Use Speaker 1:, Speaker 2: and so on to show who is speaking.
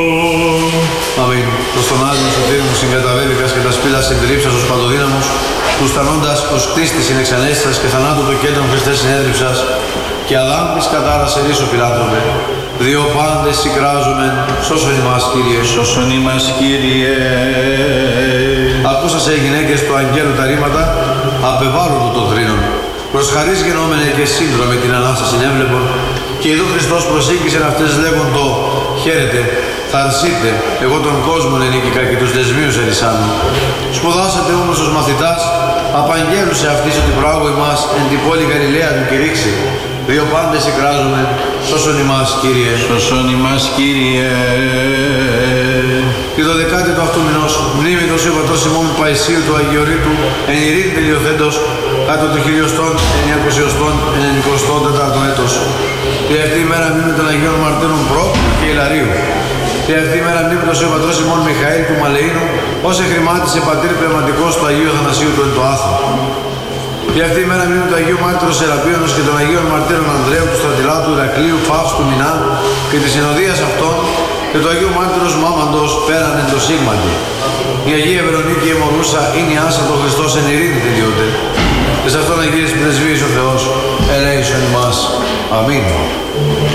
Speaker 1: Αμήν. Προς τον Άγιο Σωτήρη μου συγκαταβέβηκας και τα σπήλας εντρίψας ως παντοδύναμος, του στανώντας ως κτίστης συνεξανέστησας και θανάτου το κέντρο Χριστέ συνέδριψας, και αδάμπης κατάρας ερήσου φιλάτροπε, δύο πάντες συγκράζουμεν, σώσον ημάς Κύριε.
Speaker 2: Σώσον ημάς Κύριε.
Speaker 1: Ακούσασε οι γυναίκες του αγγέλου τα ρήματα, απεβάλλοντο των θρήνων. Προς χαρίς γενόμενε και σύντρομη την Ανάσταση έβλεπον, και ειδού Χριστός προσήγησεν αυτές λέγοντο, χαίρετε, θαρσείτε, εγώ τον κόσμο ενίκηκα και τους δεσμίους ερησάνω. Σπουδάσατε όμως ως μαθητάς, απαγγέλουσε αυτής ότι προάγω ημάς εν την πόλη Γαλιλαία του κηρύξει. Δύο πάντες εκράζομαι, σώσον ημάς Κύριε.
Speaker 2: Σώσον ημάς Κύριε.
Speaker 1: Τη 12η του αυτού μηνός, μνήμη του Θεού Πατρός ημών Παϊσίου του Αγιορείτου, εν ειρήνη τελειοθέντος, κάτω του 1994 έτος. Τη αυτή ημέρα μνήμη των Αγίων Μαρτύρων Πρόκου και Ηλαρίου. Τη αυτή ημέρα μνήμη του Θεού Πατρός ημών Μιχαήλ του Μαλεΐνου, ως εχρημάτισε πατήρ πνευματικός του Αγίου Αθανασίου του εν το Άθρο. Τη αυτή ημέρα μνήμη του Αγίου Μάρτυρος Σεραπίωνος και των Αγίων Μαρτύρων Ανδρέου, του Στρατιλάτου, του Ηρακλείου, Φαύστου, Μινά και της συνοδείας αυτών, και του Αγίου Μάρτυρος Μάμαντος πέραν εν το Σίγματι. Η Αγία Βερονίκη Αιμορούσα είναι η άσα των Χριστός εν ειρήνη τελειώτε. Και σε αυτόν Αγίες πρεσβείες ο Θεός ελέησον ημάς. Αμήν.